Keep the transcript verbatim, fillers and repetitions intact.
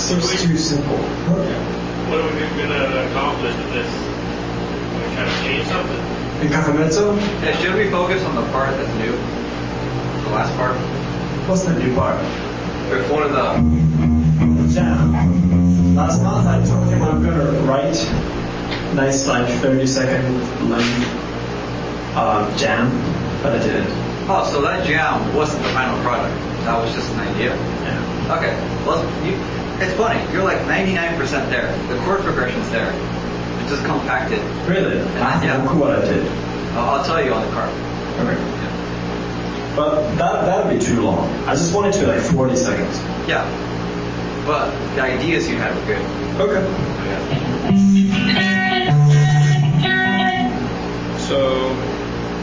seems too simple. What are we going to accomplish with this? Are we trying to change something? In Cafe Mezzo? Yeah, should we focus on the part that's new? The last part? What's the new part? There's one of the... Jam. Last month I told him I'm going to write nice like thirty second length uh, jam, but I didn't. Oh, so that jam wasn't the final product. That was just an idea. Yeah. Okay. Well, you, it's funny. You're like ninety-nine percent there. The chord progression's there. It's just compacted. Really? I yeah. think what I did. I'll, I'll tell you on the card. Okay. Yeah. But that that would be too long. I just wanted to like forty seconds. Yeah. But the ideas you had were good. Okay. Yeah. So